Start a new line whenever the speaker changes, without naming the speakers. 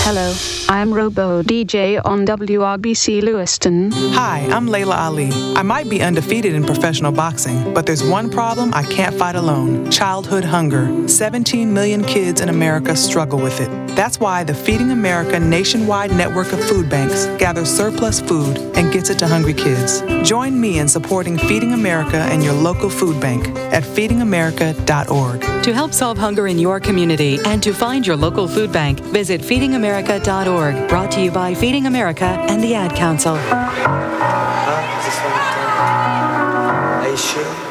Hello, I'm Robo DJ on WRBC Lewiston.
Hi, I'm Layla Ali. I might be undefeated in professional boxing, but there's one problem I can't fight alone: childhood hunger. 17 million kids in America struggle with it. That's why the Feeding America nationwide network of food banks gathers surplus food and gets it to hungry kids. Join me in supporting Feeding America and your local food bank at feedingamerica.org.
To help solve hunger in your community and to find your local food bank, visit feedingamerica.org. Brought to you by Feeding America and the Ad Council.
Are you sure?